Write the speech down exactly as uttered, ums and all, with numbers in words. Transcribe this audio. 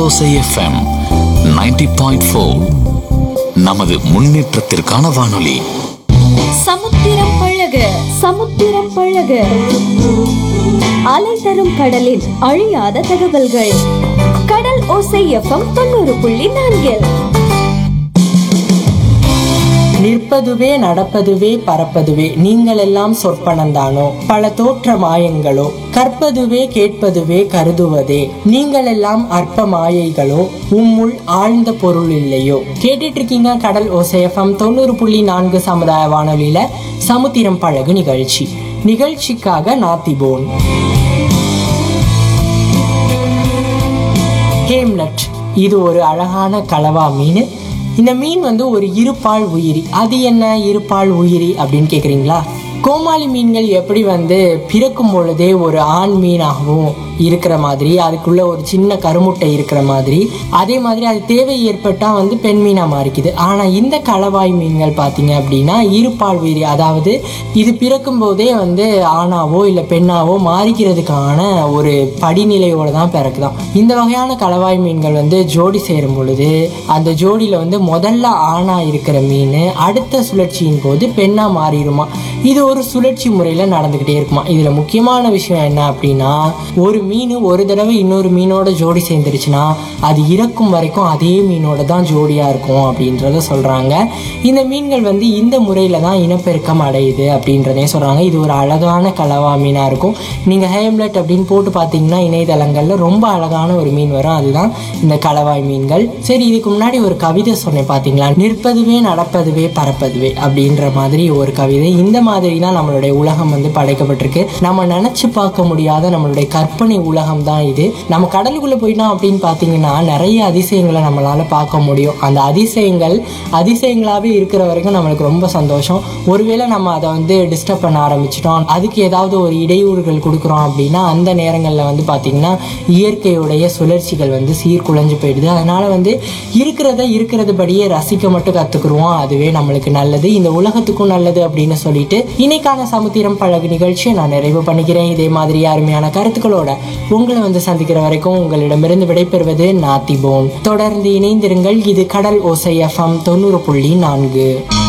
கடலோசை FM ninety point four நமது முன்னேற்றத்திற்கான வானொலி. சமுத்திரம் பழக சமுத்திரம் பழக அலை தரும் கடலின் அழியாத தகவல்கள். கடல் ஓசை எஃப்எம் தொண்ணூறு புள்ளி நான்கில். நிற்பதுவே நடப்பதுவே பறப்பதுவே நீங்கள் எல்லாம் சொற்பனந்தானோ, பல தோற்ற மாயங்களோ, கற்பதுவே கேட்பதுவே கருதுவதே நீங்கள் எல்லாம் அற்ப மாயைகளோ, உம்முள் ஆழ்ந்த பொருள் இல்லையோ. கேட்டுட்டு இருக்கீங்க கடல் ஓசை எஃப்எம் தொண்ணூறு புள்ளி நான்கு சமுதாய வானொலியில சமுத்திரம் பழகு நிகழ்ச்சி. நிகழ்ச்சிக்காக நாத்திபோன். ஹேம்லெட் இது ஒரு அழகான கலவா மீன். இந்த மீன் வந்து ஒரு இருபால் உயிரி. அது என்ன இருபால் உயிரி அப்படின்னு கேக்குறீங்களா? கோமாளி மீன்கள் எப்படி வந்து பிறக்கும் பொழுதே ஒரு ஆண் மீனாகவும் இருக்கிற மாதிரி, அதுக்குள்ள ஒரு சின்ன கருமுட்டை இருக்கிற மாதிரி, அதே மாதிரி அது தேவை ஏற்பட்டா வந்து பெண் மீனா மாறிக்குது. ஆனா இந்த களவாய் மீன்கள் பாத்தீங்க அப்படின்னா இருபால் உயிரி. அதாவது இது பிறக்கும் போதே வந்து ஆணாவோ இல்ல பெண்ணாவோ மாறிக்கிறதுக்கான ஒரு படிநிலையோட தான் பிறக்குதான். இந்த வகையான களவாய் மீன்கள் வந்து ஜோடி சேரும் பொழுது அந்த ஜோடியில வந்து முதல்ல ஆணா இருக்கிற மீன் அடுத்த சுழற்சியின் போது பெண்ணா மாறிடுமா. இது ஒரு சுழற்சி முறையில நடந்துகிட்டே இருக்குமா. இதுல முக்கியமான விஷயம் என்ன அப்படின்னா, ஒரு மீன் ஒரு தடவை இன்னொரு மீனோட ஜோடி சேர்ந்துருச்சுன்னா அது இறக்கும் வரைக்கும் அதே மீனோட தான் ஜோடியா இருக்கும் அப்படின்றத சொல்றாங்க. இந்த மீன்கள் வந்து இந்த முறையில தான் இனப்பெருக்கம் அடையுது அப்படின்றதே சொல்றாங்க. இது ஒரு அழகான கலவா மீனா இருக்கும். நீங்க ஹேம்லெட் அப்படின்னு போட்டு பாத்தீங்கன்னா இணையதளங்கள்ல ரொம்ப அழகான ஒரு மீன் வரும். அதுதான் இந்த கலவாய் மீன்கள். சரி, இதுக்கு முன்னாடி ஒரு கவிதை சொன்னேன் பாத்தீங்களா, நிற்பதுவே நடப்பதுவே பறப்பதுவே அப்படின்ற மாதிரி ஒரு கவிதை. இந்த மாதிரி தான் நம்மளுடைய உலகம் வந்து படைக்கப்பட்டிருக்கு. நம்ம நினைச்சு பார்க்க முடியாத நம்மளுடைய கற்பனை உலகம் தான் இது. நம்ம கடலுக்குள்ள போயிட்டோம் அப்படின்னு பாத்தீங்கன்னா நிறைய அதிசயங்களை நம்மளால பார்க்க முடியும். அந்த அதிசயங்கள் அதிசயங்களாவே இருக்கிற வரைக்கும் நம்மளுக்கு ரொம்ப சந்தோஷம். ஒருவேளை நம்ம அதை வந்து டிஸ்டர்ப் பண்ண ஆரம்பிச்சிட்டோம், அதுக்கு ஏதாவது ஒரு இடையூறுகள் கொடுக்குறோம் அப்படின்னா அந்த நேரங்கள்ல வந்து பாத்தீங்கன்னா இயற்கையுடைய சுழற்சிகள் வந்து சீர்குலைஞ்சு போயிடுது. அதனால வந்து இருக்கிறத இருக்கிறது படியே ரசிக்க மட்டும் கத்துக்குருவோம். அதுவே நம்மளுக்கு நல்லது, இந்த உலகத்துக்கும் நல்லது அப்படின்னு சொல்லிட்டு இன்னைக்கான சமுத்திரம் பழகு நிகழ்ச்சியை நான் நிறைவு பண்ணிக்கிறேன். இதே மாதிரி அருமையான கருத்துக்களோட உங்களை வந்து சந்திக்கிற வரைக்கும் உங்களிடமிருந்து விடைபெறுவது நாத்திபோன். தொடர்ந்து இணைந்திருங்கள். இது கடல் ஓசை எஃப்எம் தொண்ணூறு புள்ளி நான்கு.